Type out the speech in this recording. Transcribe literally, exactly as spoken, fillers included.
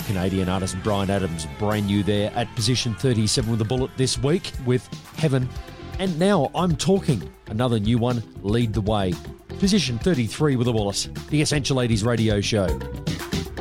Canadian artist Bryan Adams, brand new there at position thirty-seven with a bullet this week with Heaven. And now I'm Talking, another new one, Lead the Way. Position thirty-three with a bullet, the Essential eighties radio show.